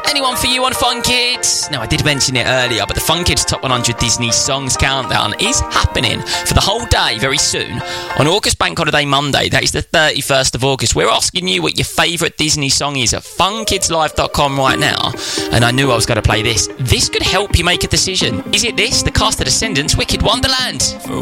Anyone for you on Fun Kids? Now, I did mention it earlier, but the Fun Kids Top 100 Disney Songs Countdown is happening for the whole day very soon. On August Bank Holiday Monday, that is the 31st of August, we're asking you what your favourite Disney song is at funkidslive.com right now. And I knew I was going to play this. This could help you make a decision. Is it this, the Cast of Descendants' Wicked Wonderland?